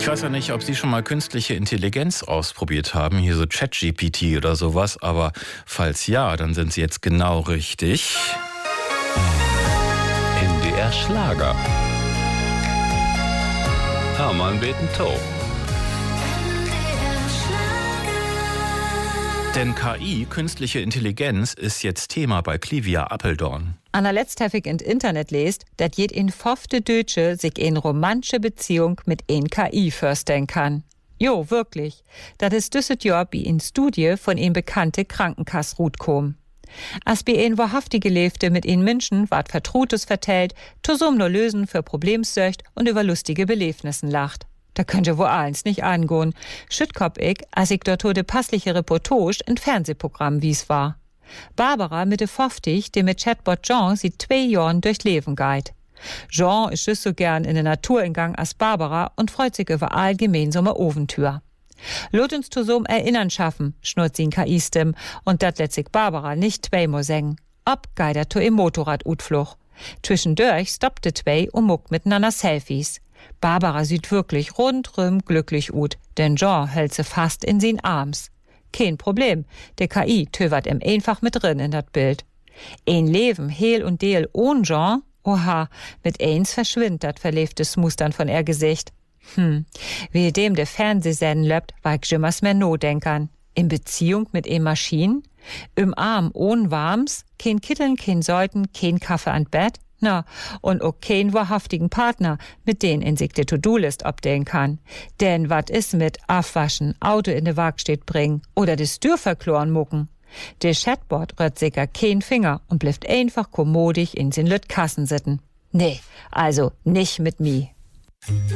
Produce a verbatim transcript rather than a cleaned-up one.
Ich weiß ja nicht, ob Sie schon mal künstliche Intelligenz ausprobiert haben, hier so ChatGPT oder sowas, aber falls ja, dann sind Sie jetzt genau richtig. N D R Schlager. Hermann Betentow. Denn K I, künstliche Intelligenz, ist jetzt Thema bei Clivia Apeldoorn. Anna letzthäufig in Internet lest, dat jed in fofte Dötsche sich in romantische Beziehung mit en K I förstellen kann. Jo, wirklich. Dat is düsset Jahr wie in Studie von en bekannte Krankenkassrut kom. As bi en wahrhaftige Lebte mit en Menschen ward Vertrutes vertellt, tosum no lösen für Problemsöcht und über lustige Belebnissen lacht. Da könnte wo eins nicht angehen. Schüttkop ich, als ich dort de passliche Reportage in Fernsehprogramm wie's war. Barbara Mitte fünfzig, die mit Chatbot Jean sieht zwei Jahren durchs Leben geht. Jean ist just so gern in der Natur in Gang als Barbara und freut sich über all gemeinsame Ofentür. Lot uns zu so'm Erinnern schaffen, schnurrt sie in K I-Stimm, und dat lässt sich Barbara nicht zweimal sagen. Ob geht er to im Motorrad-Utfluch. Zwischendurch stoppte zwei und muckt miteinander Selfies. Barbara sieht wirklich rundrum glücklich ut, denn Jean hält sie fast in sin Arms. Kein Problem, der K I tövert ihm einfach mit drin in dat Bild. Ein Leben, heil und deel ohn Jean, oha, mit eins verschwindt dat verlebtes Mustern von er Gesicht. Hm, wie dem der Fernsehsenden löbt, war ich jimmers mehr Nodenkern. In Beziehung mit e Maschinen? Im Arm ohn Warms? Kein Kitteln, kein Säuten, kein Kaffee an Bett? Na, und auch kein wahrhaftigen Partner, mit den in sich die To-Do-List abdehnen kann. Denn wat is mit Abwaschen, Auto in de Werkstatt bringen oder des Tür verkloren mucken? Der Chatbot rührt sicher kein Finger und bleibt einfach kommodig in sin Lüt Kassen sitten. Nee, also nicht mit mi.